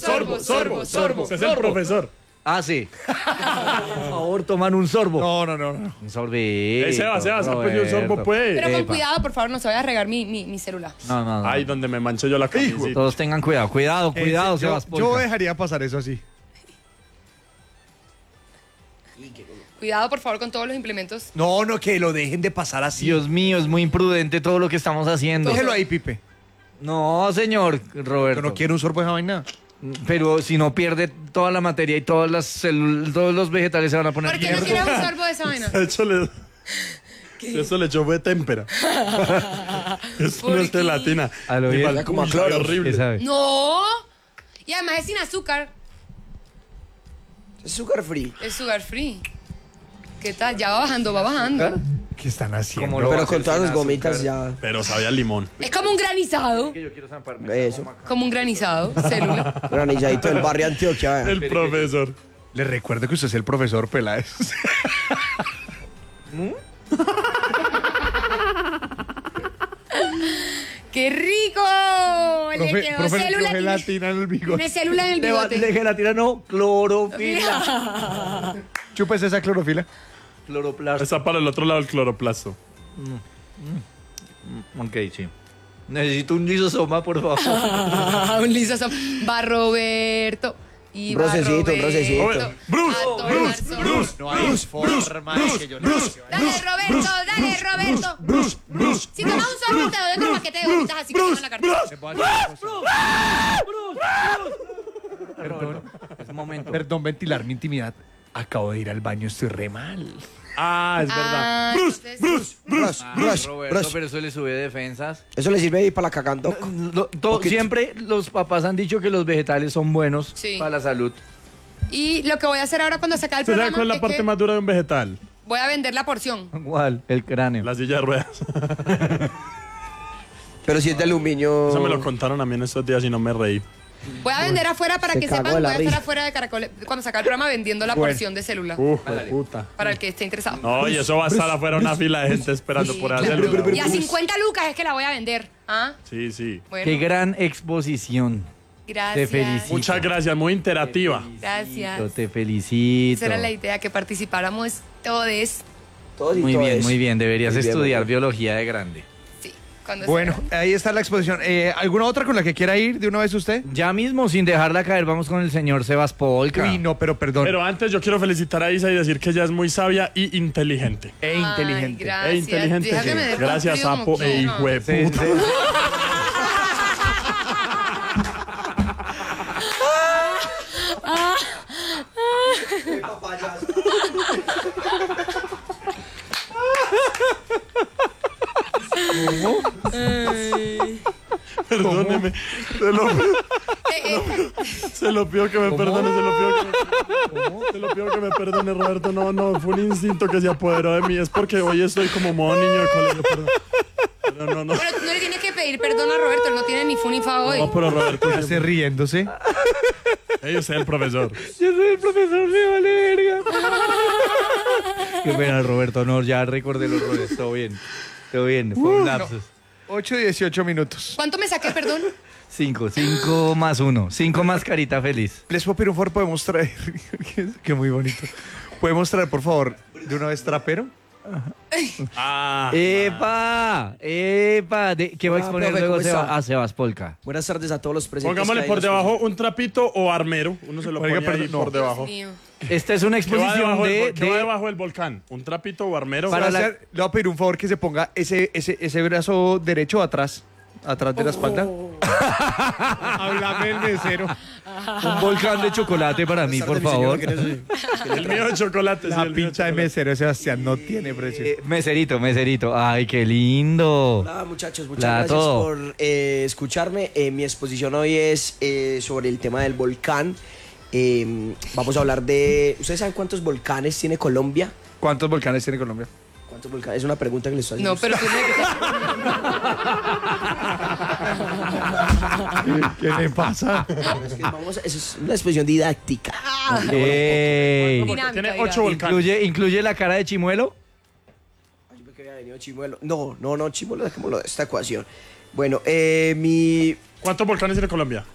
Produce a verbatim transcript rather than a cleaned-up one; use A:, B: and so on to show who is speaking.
A: sorbo, sorbo, sorbo. Ese es el profesor.
B: Ah, sí. Por favor, toman un sorbo.
C: No, no, no. no.
B: Un sorbito.
A: Eh, Sebas, Sebas, ha pedido un sorbo, pues.
D: Pero con
B: Epa.
D: cuidado, por favor, no se vaya a regar mi, mi, mi celular.
B: No, no, no.
A: Ay, donde me mancho yo la camisita.
B: Todos tengan cuidado. Cuidado, cuidado,
C: Eh, yo,
B: Sebas Polka.
C: yo dejaría pasar eso así.
D: Cuidado, por favor, con todos los implementos.
C: No, no, que lo dejen de pasar así.
B: Dios mío, es muy imprudente todo lo que estamos haciendo.
C: Déjelo ahí, Pipe.
B: No, señor
C: Yo
B: Roberto.
C: no quiero un sorbo de esa vaina.
B: Pero si no pierde toda la materia y todas las celu- todos los vegetales se van a poner
D: ¿Por qué no
B: mierda.
D: quieres un sorbo de esa vaina?
A: De hecho, le... Eso le echó fue témpera. Eso no
D: ¿Por
A: es
D: qué?
A: gelatina.
B: A lo
A: Y
B: bien.
A: para-
E: Como a
A: Uy,
E: cloro.
A: qué horrible.
B: ¿Qué sabe?
D: No. Y además es sin azúcar.
E: Es sugar free.
D: Es sugar free. ¿Qué tal? Ya va bajando, va bajando.
C: ¿Qué están haciendo?
B: Como lo va a
E: Pero
B: hacer
E: con todas
B: sin
E: las gomitas
B: azúcar.
E: ya.
A: Pero sabía a limón.
D: Es como un granizado.
B: Yo quiero zamparme.
E: Eso.
D: Como un granizado. Célula.
E: Granilladito del barrio Antioquia. vea.
A: El profesor.
C: Les recuerdo que usted es el profesor Peláez.
D: ¡Qué rico! Le
C: Profe,
D: quedó
C: profe,
D: célula.
C: yo
D: Tiene,
C: gelatina en el bigote.
D: tiene célula en el
B: De, ba-
D: bigote.
B: de gelatina no, clorofila.
C: Chupes esa clorofila.
B: Cloroplasto.
A: Está para el otro lado el cloroplasto.
B: Ok, sí. Necesito un lisosoma, por favor.
D: un liso son. Va Roberto. Y
E: Un brocecito, un
D: Roberto
E: brocecito.
A: Oye, Bruce,
D: a tomar
A: Bruce,
D: sol.
A: Bruce,
C: No hay forma de que yo no
D: Dale, Roberto, dale, Roberto.
A: Bruce, Bruce.
D: Si tomas un sorbo, te doy otro paquete de gomitas así que tengo en la cartera.
B: Perdón, es un momento.
C: Perdón, ventilar mi intimidad. Acabo de ir al baño, estoy re mal.
A: Ah, es verdad.
D: Ah,
A: Bruce,
D: entonces-
A: Bruce.
E: Brush,
B: Ah,
E: brush,
B: Roberto,
E: brush.
B: pero eso le sube defensas.
E: Eso le sirve ahí para la cagando.
B: Lo- to- siempre los papás han dicho que los vegetales son buenos
D: Sí.
B: para la salud.
D: Y lo que voy a hacer ahora cuando se acabe el
A: ¿Usted sabe
D: programa
A: cuál es la
D: es
A: parte
D: que
A: más dura de un vegetal?
D: voy a vender la porción.
B: ¿Cuál? El cráneo.
A: La silla de ruedas.
E: Pero si es de aluminio.
A: Eso me lo contaron a mí en estos días y no me reí.
D: Voy a vender afuera para
E: Se
D: que
E: cagó
D: sepan.
E: de
D: Voy
E: la
D: a estar
E: risa.
D: afuera de Caracol cuando se acabe el programa vendiendo la
C: Bueno.
D: porción de célula.
A: Uf, de puta.
D: Para el que esté interesado.
A: No, y eso va a estar afuera una fila de gente esperando
D: Sí,
A: por
D: claro.
A: hacerlo.
D: Y a cincuenta lucas es que la voy a vender. ¿Ah?
A: Sí, sí.
D: Bueno,
B: Qué gran exposición.
D: gracias.
B: Te felicito.
A: Muchas gracias, muy interactiva.
D: Gracias.
B: Te felicito.
D: Esa era la idea, que participáramos todos.
E: Todos y
B: Muy bien,
E: todes.
B: muy bien. Deberías
E: Muy bien,
B: estudiar
E: muy bien.
B: biología de grande.
D: Sí. Cuando
C: Bueno,
D: sea.
C: ahí está la exposición. Eh, ¿Alguna otra con la que quiera ir de una vez usted?
B: Ya mismo, sin dejarla caer, vamos con el señor Sebas Polka.
C: Uy, no, pero perdón.
A: Pero antes yo quiero felicitar a Isa y decir que ella es muy sabia y inteligente.
C: e
D: Ay,
C: inteligente.
D: gracias.
A: E inteligente.
D: Deja que me dé
A: Gracias,
D: partido como
A: sapo e
D: quiera.
A: hijo de
B: Sí,
A: puta.
B: sí.
A: Perdóneme. Se lo,
D: Eh, eh,
A: se lo pido que me perdone, se lo pido que me ¿Cómo? Se lo pido que me perdone, Roberto. No, no, fue un instinto que se apoderó de mí. Es porque hoy estoy como modo niño de colegio, perdón. Pero no, no.
D: Pero tú no le tienes que pedir perdón a Roberto, él no tiene ni fu ni fa hoy.
A: No, pero Roberto,
C: Hace riéndose.
A: ey, usted es el profesor.
B: Yo soy el profesor, me vale verga. Qué pena, Roberto. No, ya recordé los roles. Todo bien. Todo bien. Fue un lapsus.
C: ocho y dieciocho minutos.
D: ¿Cuánto me saqué, perdón?
B: Cinco. Cinco más uno. Cinco más carita feliz.
C: Les puedo pedir un favor, podemos traer. que muy bonito. ¿Podemos traer, por favor, de una vez trapero?
A: Ah.
B: ¡Epa! ¡Epa! De- ¿Qué va a
E: Hola,
B: exponer
E: profe,
B: luego
E: ¿cómo
B: Seba-
E: está?
B: a Sebas Polka?
E: Buenas tardes a todos los presentes.
A: Pongámosle
E: que hay
A: por
E: en
A: debajo un trapito o armero. Uno se lo
C: Oiga,
A: pone ahí
C: perdón, no.
A: por debajo.
D: Dios mío.
B: Esta es una
A: ¿Qué va,
B: exposición
A: debajo del,
B: de...
A: vol- qué va
B: de-
A: debajo del volcán? ¿Un trapito o armero?
B: Para
C: Para
B: la-
C: hacer- le voy a pedir un favor que se ponga ese, ese, ese brazo derecho atrás. Atrás de la espalda. Háblame el mesero.
B: Un volcán de chocolate para mí, por favor.
A: El mío de chocolate. sí,
C: La
A: el mío
C: pincha de
A: chocolate.
C: mesero, Sebastián, no tiene precio.
B: Eh, meserito, meserito. Ay, qué lindo.
E: Hola muchachos, muchas
B: La-
E: gracias
B: todo.
E: por eh, escucharme. Eh, mi exposición hoy es eh, sobre el tema del volcán. Eh, vamos a hablar de... ¿Ustedes saben cuántos volcanes tiene Colombia?
C: ¿Cuántos volcanes tiene Colombia?
E: ¿Cuántos volcanes? Es una pregunta que les estoy haciendo.
D: No, pero tiene que
C: ¿Qué le pasa?
E: Es que vamos a- eso es una exposición didáctica.
B: Ok.
D: Dinámica,
A: Tiene
D: dinámica.
A: ocho volcanes.
B: ¿Incluye, ¿Incluye la cara de chimuelo?
E: Ay, yo pensé que había venido Chimuelo. No, no, no, Chimuelo, dejémoslo de esta ecuación. Bueno, eh, mi...
A: ¿Cuántos volcanes tiene Colombia?